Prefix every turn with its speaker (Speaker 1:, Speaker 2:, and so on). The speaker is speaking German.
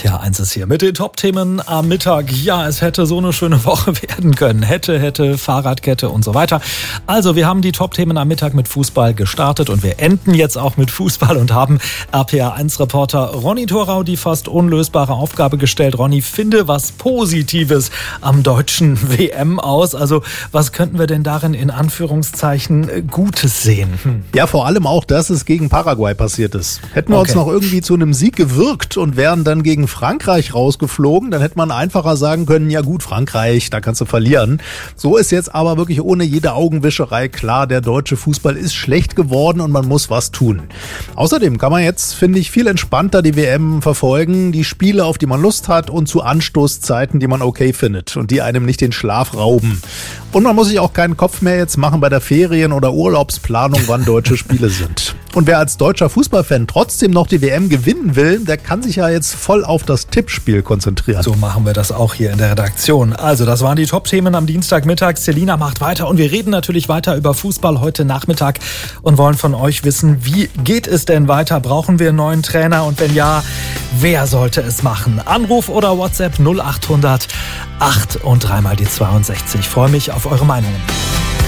Speaker 1: RPA 1 ist hier mit den Top-Themen am Mittag. Ja, es hätte so eine schöne Woche werden können. Hätte, Fahrradkette und so weiter. Also, wir haben die Top-Themen am Mittag mit Fußball gestartet und wir enden jetzt auch mit Fußball und haben RPA 1-Reporter Ronny Thorau die fast unlösbare Aufgabe gestellt. Ronny, finde was Positives am deutschen WM aus. Also, was könnten wir denn darin in Anführungszeichen Gutes sehen?
Speaker 2: Ja, vor allem auch, dass es gegen Paraguay passiert ist. Hätten wir uns noch irgendwie zu einem Sieg gewirkt und wären dann gegen Frankreich rausgeflogen, dann hätte man einfacher sagen können, ja gut, Frankreich, da kannst du verlieren. So ist jetzt aber wirklich ohne jede Augenwischerei klar, der deutsche Fußball ist schlecht geworden und man muss was tun. Außerdem kann man jetzt, finde ich, viel entspannter die WM verfolgen, die Spiele, auf die man Lust hat und zu Anstoßzeiten, die man okay findet und die einem nicht den Schlaf rauben. Und man muss sich auch keinen Kopf mehr jetzt machen bei der Ferien- oder Urlaubsplanung, wann deutsche Spiele sind. Und wer als deutscher Fußballfan trotzdem noch die WM gewinnen will, der kann sich ja jetzt voll auf das Tippspiel konzentrieren.
Speaker 1: So machen wir das auch hier in der Redaktion. Also, das waren die Top-Themen am Dienstagmittag. Selina macht weiter und wir reden natürlich weiter über Fußball heute Nachmittag und wollen von euch wissen, wie geht es denn weiter? Brauchen wir einen neuen Trainer? Und wenn ja, wer sollte es machen? Anruf oder WhatsApp 0800 8 und 3 mal die 62. Ich freue mich auf eure Meinungen.